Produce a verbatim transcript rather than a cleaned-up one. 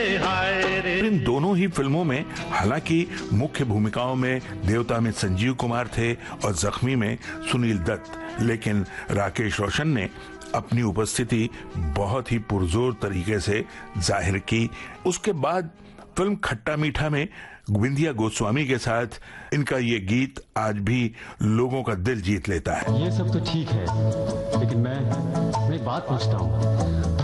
इन दोनों ही फिल्मों में हालांकि मुख्य भूमिकाओं में देवता में संजीव कुमार थे और जख्मी में सुनील दत्त, लेकिन राकेश रोशन ने अपनी उपस्थिति बहुत ही पुरजोर तरीके से जाहिर की। उसके बाद फिल्म खट्टा मीठा में विंध्या गोस्वामी के साथ इनका ये गीत आज भी लोगों का दिल जीत लेता है। ये सब तो ठीक है, लेकिन मैं मैं बात पूछता हूँ,